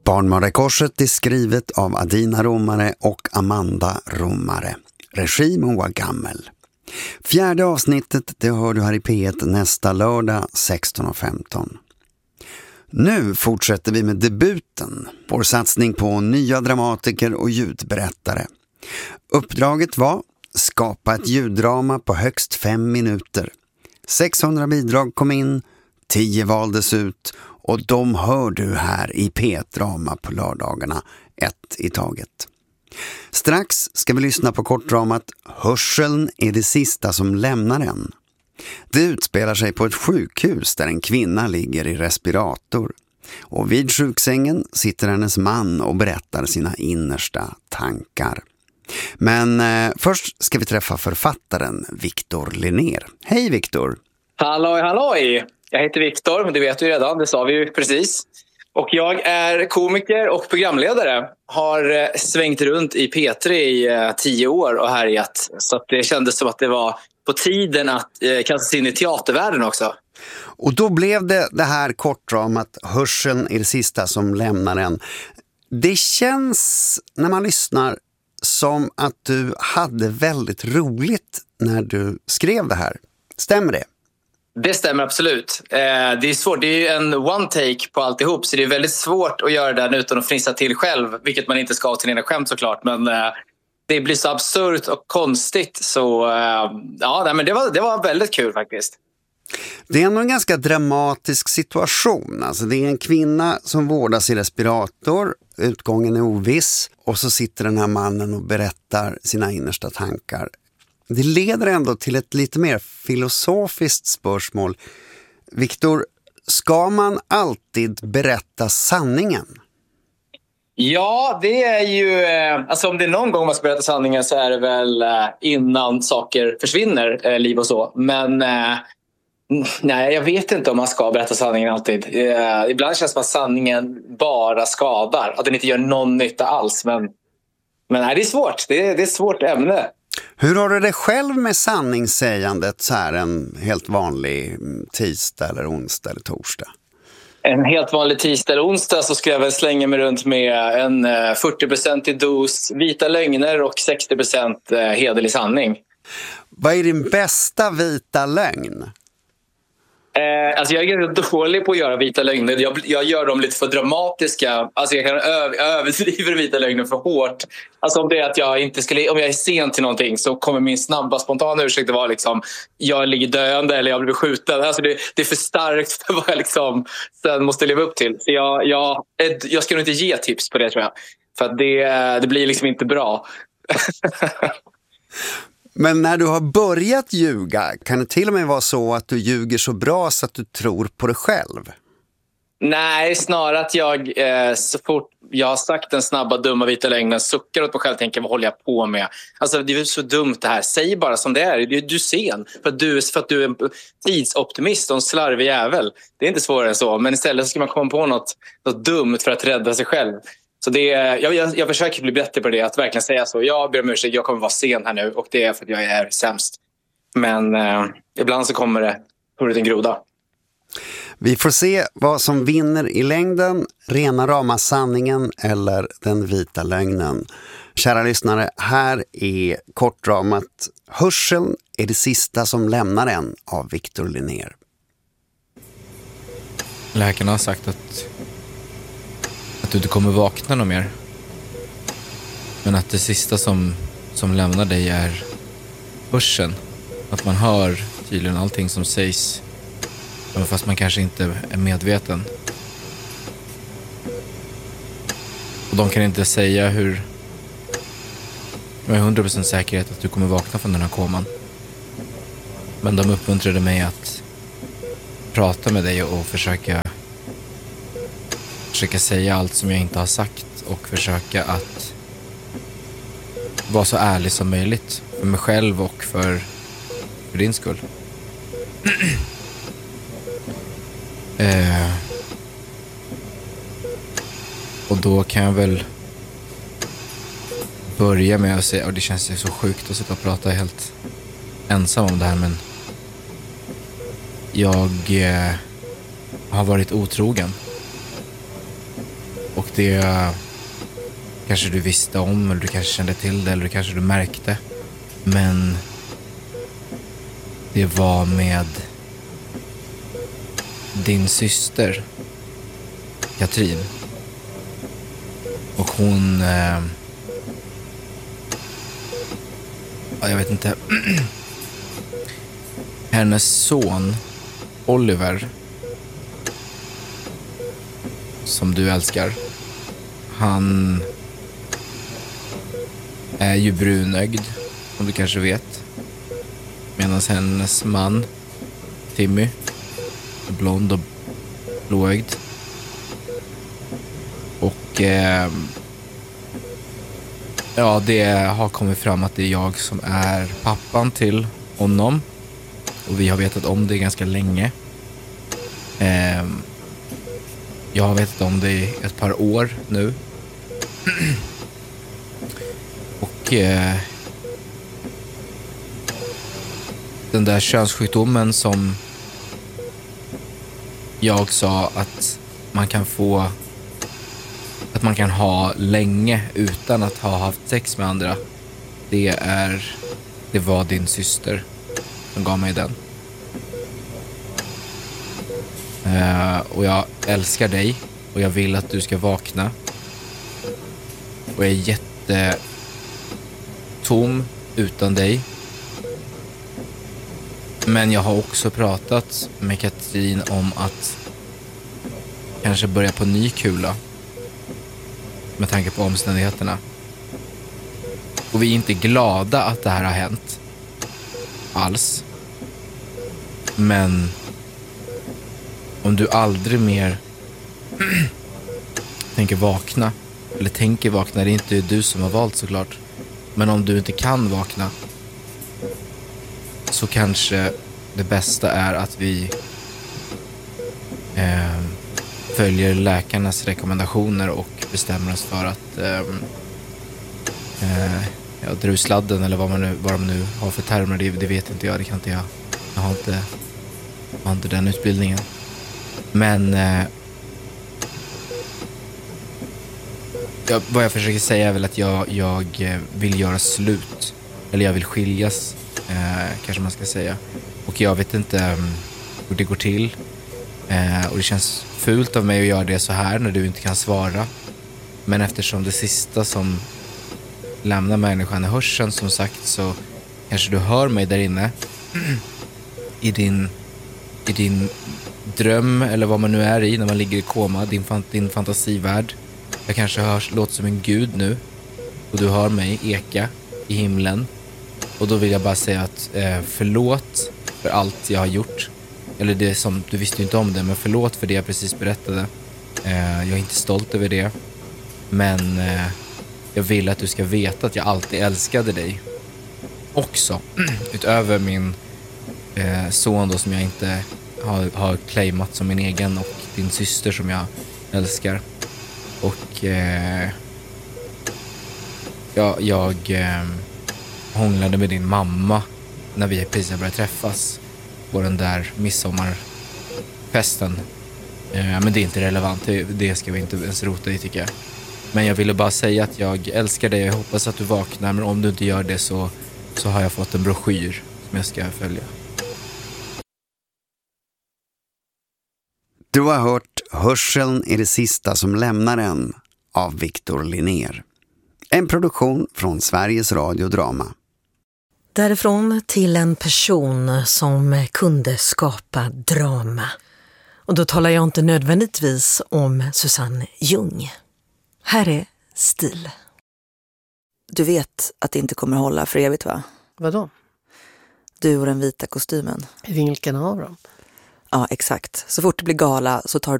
Barnmördarkorset är skrivet av Adina Romare och Amanda Romare. Regi Moa Gammel. 4:e avsnittet det hör du här i P1 nästa lördag 16:15. Nu fortsätter vi med debuten, vår satsning på nya dramatiker och ljudberättare. Uppdraget var skapa ett ljuddrama på högst 5 minuter. 600 bidrag kom in, 10 valdes ut och de hör du här i P1-drama på lördagarna, ett i taget. Strax ska vi lyssna på kortdramat Hörseln är det sista som lämnar en. Det utspelar sig på ett sjukhus där en kvinna ligger i respirator. Och vid sjuksängen sitter hennes man och berättar sina innersta tankar. Men först ska vi träffa författaren Victor Linnér. Hej Victor! Halloj, halloj! Jag heter Victor, det vet du redan, det sa vi ju precis. Och jag är komiker och programledare. Har svängt runt i P3 i 10 år och härjat. Så att det kändes som att det var på tiden att kasta sig in i teatervärlden också. Och då blev det här kortdramat Hörseln är det sista som lämnar en. Det känns när man lyssnar som att du hade väldigt roligt när du skrev det här. Stämmer det? Det stämmer absolut. Det är svårt. Det är ju en one take på alltihop. Så det är väldigt svårt att göra det utan att fnissa till själv. Vilket man inte ska ha till ena skämt såklart. Men det blir så absurt och konstigt. Så ja, men det var väldigt kul faktiskt. Det är ändå en ganska dramatisk situation. Alltså det är en kvinna som vårdas i respirator. Utgången är oviss. Och så sitter den här mannen och berättar sina innersta tankar. Det leder ändå till ett lite mer filosofiskt spörsmål. Victor, ska man alltid berätta sanningen? Ja, det är ju... Alltså om det är någon gång man ska berätta sanningen så är det väl innan saker försvinner, liv och så. Men nej, jag vet inte om man ska berätta sanningen alltid. Ibland känns det som att sanningen bara skadar. Att den inte gör någon nytta alls. Men nej, det är svårt. Det är ett svårt ämne. Hur har du det själv med sanningssägandet så här en helt vanlig tisdag eller onsdag eller torsdag? En helt vanlig tisdag eller onsdag så ska jag väl slänga mig runt med en 40% dos vita lögner och 60% hederlig sanning. Vad är din bästa vita lögn? Alltså jag är ganska dålig på att göra vita lögner. Jag gör dem lite för dramatiska. Alltså jag kan överdriva vita lögner för hårt. Alltså om det är att om jag är sen till någonting så kommer min snabba spontana ursäkt vara liksom jag ligger döende eller jag blir skjuten. Alltså det är för starkt för vad jag liksom sen måste leva upp till. Så jag ska nog inte ge tips på det tror jag. För att det blir liksom inte bra. Men när du har börjat ljuga, kan det till och med vara så att du ljuger så bra så att du tror på dig själv? Nej, snarare att jag så fort jag har sagt den snabba, dumma, vita lögnen suckar åt mig själv och tänker, vad håller jag på med? Alltså det är så dumt det här. Säg bara som det är. Du är sen för att du är en tidsoptimist och en slarvig jävel. Det är inte svårare än så. Men istället så ska man komma på något dumt för att rädda sig själv. Så jag försöker bli bättre på det. Att verkligen säga så. Jag ber om ursäkt, jag kommer vara sen här nu. Och det är för att jag är sämst. Men ibland så kommer det på en groda. Vi får se vad som vinner i längden. Rena rama sanningen eller den vita lögnen. Kära lyssnare, här är kortdramat Hörseln är det sista som lämnar en av Victor Linnér. Läkarna har sagt att du inte kommer vakna någon mer. Men att det sista som lämnar dig är hörseln. Att man hör tydligen allting som sägs. Även fast man kanske inte är medveten. Och de kan inte säga hur med 100% säkerhet att du kommer vakna från den här koman. Men de uppmuntrade mig att prata med dig och försöka säga allt som jag inte har sagt. Och försöka att vara så ärlig som möjligt. För mig själv och för din skull. Och då kan jag väl börja med att säga, och det känns så sjukt att sitta och prata helt ensam om det här, men jag har varit otrogen. Och det kanske du visste om, eller du kanske kände till det, eller kanske du märkte. Men det var med din syster Katrin. Och hon jag vet inte. Hennes son Oliver, som du älskar, han är ju brunögd, som du kanske vet. Medan hennes man Timmy är blond och blåögd. Och ja, det har kommit fram att det är jag som är pappan till honom. Och vi har vetat om det ganska länge. Jag har vetat om det i ett par år nu. Och den där könssjukdomen som jag sa att man kan få, att man kan ha länge utan att ha haft sex med andra, det var din syster som gav mig den. Och jag älskar dig och jag vill att du ska vakna. Och jag är jättetom utan dig. Men jag har också pratat med Katrin om att kanske börja på ny kula med tanke på omständigheterna. Och vi är inte glada att det här har hänt alls. Men om du aldrig mer tänker vakna, det är inte du som har valt såklart. Men om du inte kan vakna, så kanske det bästa är att vi följer läkarnas rekommendationer och bestämmer oss för att dra ur sladden, eller vad de nu har för termer, det vet inte jag, det kan inte jag. Jag har inte den utbildningen. Men vad jag försöker säga är väl att jag vill göra slut. Eller jag vill skiljas, kanske man ska säga. Och jag vet inte hur det går till. Och det känns fult av mig att göra det så här när du inte kan svara. Men eftersom det sista som lämnar människan är hörseln, som sagt, så kanske du hör mig där inne i din dröm, eller vad man nu är i när man ligger i koma, din fantasivärld. Jag kanske låter som en gud nu, och du hör mig eka i himlen. Och då vill jag bara säga att förlåt för allt jag har gjort. Eller det som, du visste ju inte om det, men förlåt för det jag precis berättade. Jag är inte stolt över det. Men jag vill att du ska veta att jag alltid älskade dig. Också, utöver min son då, som jag inte har claimat som min egen, och din syster som jag älskar. Och jag hånglade med din mamma när vi precis började träffas på den där midsommarfesten. Men det är inte relevant, det ska vi inte ens rota i, tycker jag. Men jag ville bara säga att jag älskar dig och jag hoppas att du vaknar. Men om du inte gör det så har jag fått en broschyr som jag ska följa. Du har hört Hörseln är det sista som lämnar en av Victor Linnér. En produktion från Sveriges Radio Drama. Därifrån till en person som kunde skapa drama. Och då talar jag inte nödvändigtvis om Susanne Ljung. Här är Stil. Du vet att det inte kommer hålla för evigt, va? Vadå? Du och den vita kostymen. Vilken av dem? Ja, exakt. Så fort det blir gala så tar